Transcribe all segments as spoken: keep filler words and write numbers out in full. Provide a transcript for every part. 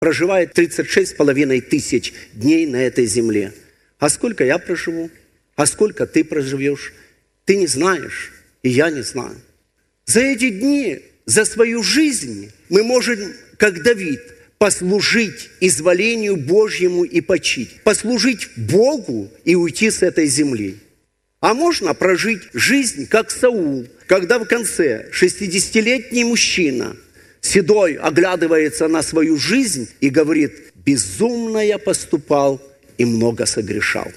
проживает тридцать шесть с половиной тысяч дней на этой земле. А сколько я проживу? А сколько ты проживешь? Ты не знаешь, и я не знаю. За эти дни, за свою жизнь мы можем, как Давид, послужить изволению Божьему и почить. Послужить Богу и уйти с этой земли. А можно прожить жизнь, как Саул, когда в конце шестидесятилетний мужчина, седой, оглядывается на свою жизнь и говорит: «Безумно я поступал и много согрешал».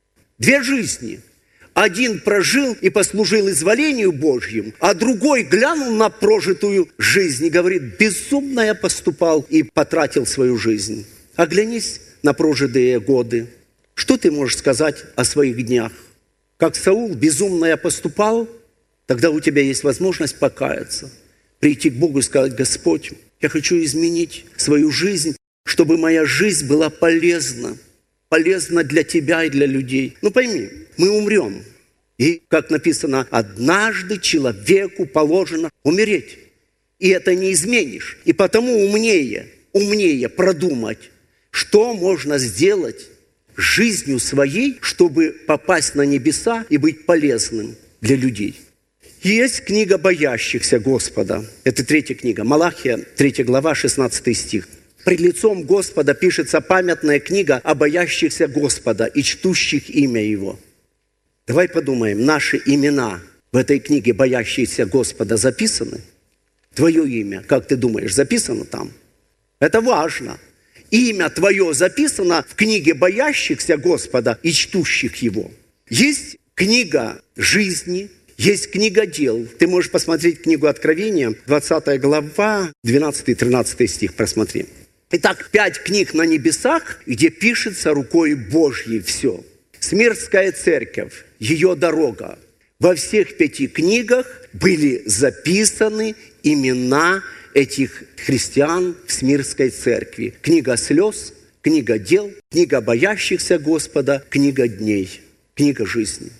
Две жизни. Один прожил и послужил изволению Божьему, а другой глянул на прожитую жизнь и говорит: «Безумно я поступал и потратил свою жизнь». Оглянись на прожитые годы. Что ты можешь сказать о своих днях? Как Саул, безумно я поступал, тогда у тебя есть возможность покаяться, прийти к Богу и сказать: «Господь, я хочу изменить свою жизнь, чтобы моя жизнь была полезна, полезна для тебя и для людей». Ну пойми, мы умрем. И, как написано, однажды человеку положено умереть. И это не изменишь. И потому умнее, умнее продумать, что можно сделать жизнью своей, чтобы попасть на небеса и быть полезным для людей. Есть книга боящихся Господа. Это третья книга. Малахия, третья глава, шестнадцатый стих. «Пред лицом Господа пишется памятная книга о боящихся Господа и чтущих имя Его». Давай подумаем, наши имена в этой книге «Боящиеся Господа» записаны? Твое имя, как ты думаешь, записано там? Это важно. Имя твое записано в книге боящихся Господа и чтущих Его. Есть книга жизни, есть книга дел. Ты можешь посмотреть книгу Откровения, двадцатая глава, двенадцатый-тринадцатый стих, просмотри. Итак, пять книг на небесах, где пишется рукой Божьей все. Смирнская церковь, ее дорога. Во всех пяти книгах были записаны имена этих христиан в Смирнской церкви. Книга слез, книга дел, книга боящихся Господа, книга дней, книга жизни.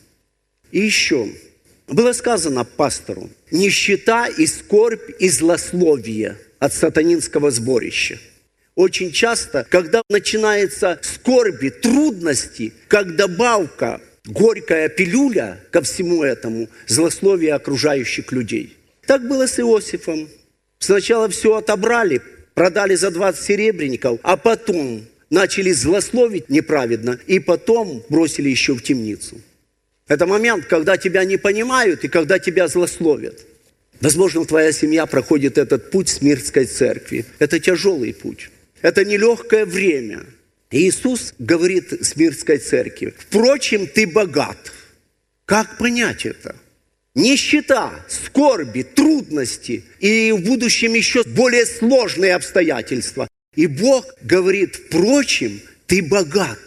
И еще было сказано пастору: нищета и скорбь и злословие от сатанинского сборища. Очень часто, когда начинается скорби, трудности, как добавка, горькая пилюля ко всему этому, злословие окружающих людей. Так было с Иосифом. Сначала все отобрали, продали за двадцать серебряников, а потом начали злословить неправедно, и потом бросили еще в темницу. Это момент, когда тебя не понимают и когда тебя злословят. Возможно, твоя семья проходит этот путь Смирнской церкви. Это тяжелый путь. Это нелегкое время. И Иисус говорит Смирнской церкви: «Впрочем, ты богат». Как понять это? Нищета, скорби, трудности и в будущем еще более сложные обстоятельства. И Бог говорит: «Впрочем, ты богат».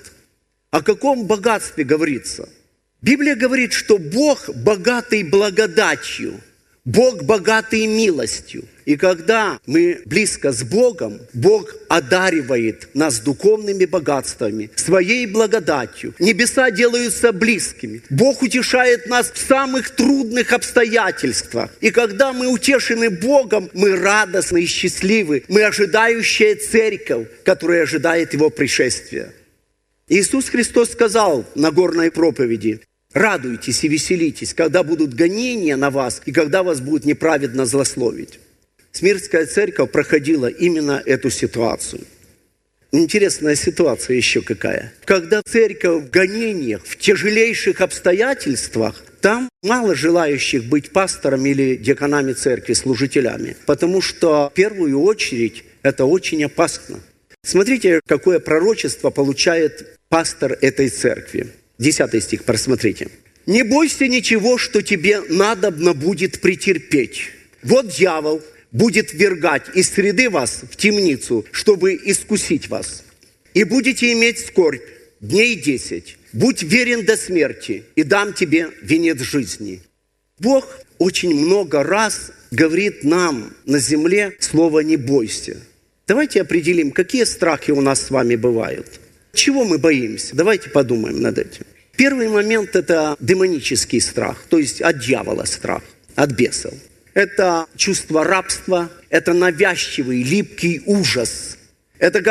О каком богатстве говорится? Библия говорит, что Бог богатый благодатью, Бог богатый милостью. И когда мы близко с Богом, Бог одаривает нас духовными богатствами, своей благодатью. Небеса делаются близкими. Бог утешает нас в самых трудных обстоятельствах. И когда мы утешены Богом, мы радостны и счастливы. Мы ожидающая церковь, которая ожидает Его пришествия. Иисус Христос сказал на Нагорной проповеди: «Радуйтесь и веселитесь, когда будут гонения на вас и когда вас будут неправедно злословить». Смирнская церковь проходила именно эту ситуацию. Интересная ситуация еще какая. Когда церковь в гонениях, в тяжелейших обстоятельствах, там мало желающих быть пастором или диаконами церкви, служителями. Потому что в первую очередь это очень опасно. Смотрите, какое пророчество получает пастор этой церкви. Десятый стих, просмотрите. «Не бойся ничего, что тебе надобно будет претерпеть. Вот дьявол будет ввергать из среды вас в темницу, чтобы искусить вас. И будете иметь скорбь дней десять. Будь верен до смерти, и дам тебе венец жизни». Бог очень много раз говорит нам на земле слово «не бойся». Давайте определим, какие страхи у нас с вами бывают. Чего мы боимся? Давайте подумаем над этим. Первый момент – это демонический страх, то есть от дьявола страх, от бесов. Это чувство рабства, это навязчивый, липкий ужас. Это